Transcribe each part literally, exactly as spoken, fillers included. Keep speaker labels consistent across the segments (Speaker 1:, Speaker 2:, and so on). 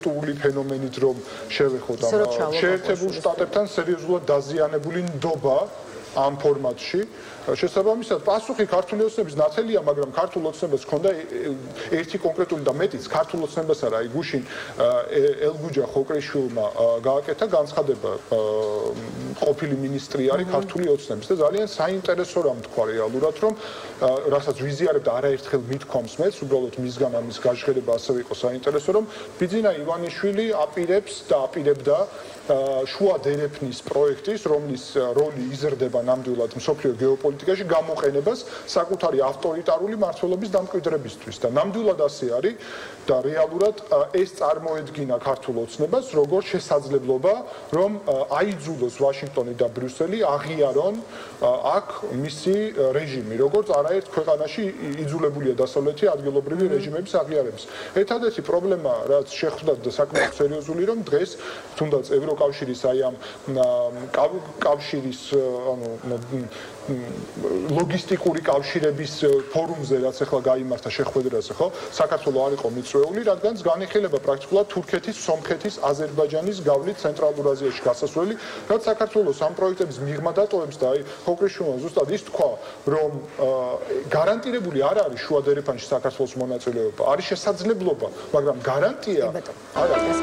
Speaker 1: ტული ფენომენით რომ შევეხოთ ამ შეერთებულ შტატებთან სერიოზულად დაზიანებული ნდობა ამ ფორმატში შესაბამისად პასუხი ქართული ოცნების ნათელია, მაგრამ ქართულ ოცნებას ჰქონდა ერთი კონკრეტული და მეტიც ქართულ ოცნებას არა, აი გუშინ ელგუჯა ხოკრეშვილმა გააკეთა განცხადება ყოფილი მინისტრი არის ქართული ოცნების და ძალიან საინტერესო რამ თქვა რეალურად რომ რასაც ვიზიარებდა არაერთხელ მithქვამს მეც უბრალოდ მისგან ამის გაჟღერება ასევე იყო საინტერესო რომ ბიძინა ივანიშვილი აპირებს და აპირებდა შუა დერეფნის პროექტის რომლის როლი იზრდება ნამდვილად მსოფლიო გეოპოლიტიკაში გამოყენებას საკუთარი ავტორიტარული მმართველობის დამკვიდრებისთვის და ნამდვილად ასე არის და რეალურად ეს წარმოედგინა ქართულ ოცნებას როგორც შესაძლებლობა რომ აიძულოს ვაშინგტონი და ბრიუსელი აღიარონ აქ მისი რეჟიმი როგორც არაერთ ქვეყანაში იძულებულია დასავლეთი ადგილობრივი რეჟიმების აღიარების. ერთადერთი პრობლემა რაც შეხვდა და საკმაოდ სერიოზული რომ დღეს თუნდაც ევროკავშირის აი ამ კავშირის ანუ ლოგისტიკური კავშირების ფორუმზე რაც ახლა გაიმართა შეხვედრაზე ხო საქართველოს არ იყო მიწვეული რადგანაც განიხილება პრაქტიკულად თურქეთის, სომხეთის, აზერბაიჯანის გავლით ცენტრალურ აზიაში გასასვლელი რაც საქართველოს ამ პროექტების მიღმა დატოვებს და აი ხოკრეშვილმა ზუსტად ის თქვა რომ გარანტირებული არ არის შუა დერეფანში საქართველოს მონაწილეობა არის შესაძლებლობა მაგრამ გარანტია არ არის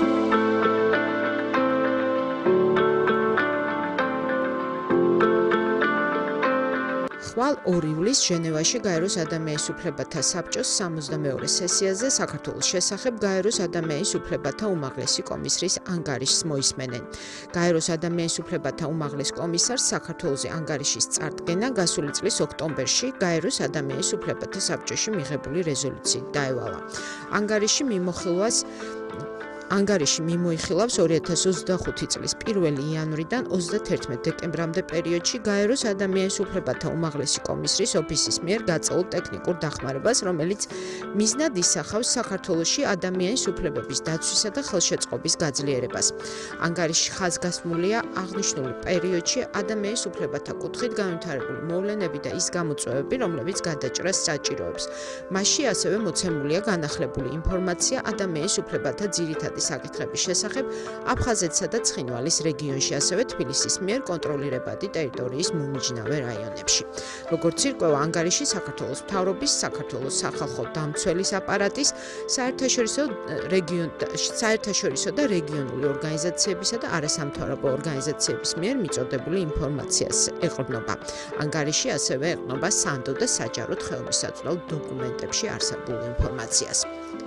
Speaker 2: ხვალ ორი ივლისს ჟენევაში გაეროს ადამიანის უფლებათა საბჭოს სამოცდამეორე სესიაზე საქართველოს შესახებ გაეროს ადამიანის უფლებათა უმაღლესი კომისრის ანგარიშს მოისმენენ. გაეროს ადამიანის უფლებათა უმაღლეს კომისარს საქართველოზე ანგარიშის წარდგენა გასული წლის ოქტომბერში გაეროს ადამიანის უფლებათა საბჭოში მიღებული რეზოლუციით დაევალა. ანგარიში მიმოხილვას ანგარიში მიმოიხილავს ორი ათას ოცდახუთი წლის პირველი იანვრიდან ოცდათერთმეტ დეკემბრამდე პერიოდში გაეროს ადამიანის უფლებათა უმაღლესი კომისრის ოფისის მიერ გაწეულ ტექნიკურ დახმარებას, რომელიც მიზნად ისახავს საქართველოში ადამიანის უფლებების დაცვისა და ხელშეწყობის გაძლიერებას. ანგარიში ხაზგასმულია აღნიშნული პერიოდში ადამიანის უფლებათა კუთხით განვითარებული მოვლენები და ის გამოწვევები, რომლებიც გადაჭრას საჭიროებს. მასში ასევე მოცემულია განახლებული ინფორმაცია ადამიანის უფლებათა ძირითადი საკითხების შესახებ აფხაზეთსა და ცხინვალის რეგიონში, ასევე თბილისის მიერ კონტროლირებადი ტერიტორიის მომიჯნავე რაიონებში. როგორც ირკვევა ანგარიში საქართველოს მთავრობის, საქართველოს სახალხო დამცველის აპარატის, საერთაშორისო რეგიონ საერთაშორისო და რეგიონული ორგანიზაციებისა და არასამთავრობო ორგანიზაციების მიერ მიწოდებული ინფორმაციას ეყრდნობა. ანგარიში ასევე ეყრდნობა სანდო და საჯაროდ ხელმისაწვდელ დოკუმენტებში არსებულ ინფორმაციას.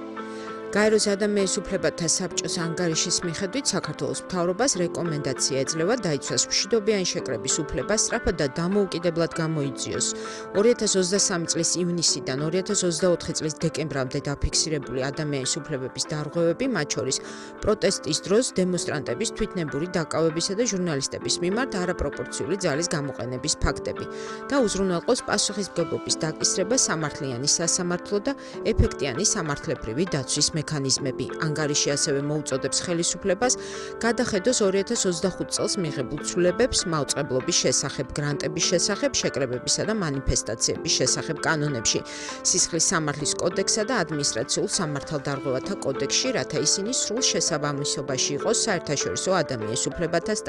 Speaker 2: გაეროს ადამიანის უფლებათა საბჭოს ანგარიშის მიხედვით საქართველოს მთავრობას რეკომენდაცია ეძლევა დაიცვას მშვიდობიანი შეკრების უფლება სწრაფად და დამოუკიდებლად გამოიძიოს. ორი ათას ოცდასამი წლის ივნისიდან ორი ათას ოცდაოთხი წლის დეკემბრამდე დაფიქსირებული ადამიანის უფლებების დარღვევები, მათ შორის პროტესტის დროს დემონსტრანტების თვითნებური დაკავებისა და ჟურნალისტების მიმართ არაპროპორციული ძალის გამოყენების ფაქტები და უზრუნველყოს პასუხისმგებლობის დაკისრება, სამართლიანი სასამართლო და ეფექტიანი სამართლებრივი დაცვის მექანიზმები. ანგარიში ასევე მოუწოდებს ხელისუფლებას გადახედოს ორი ათას ოცდახუთი წელს მიღებულ ცვლილებებს მაუწყებლობის შესახებ, გრანტების შესახებ, შეკრებებისა და მანიფესტაციების შესახებ კანონებში, სისხლის სამართლის კოდექსსა და ადმინისტრაციულ სამართალდარღვევათა კოდექსში, რათა ისინი სრულ შესაბამისობაში იყოს საერთაშორისო ადამიანის უფლებათა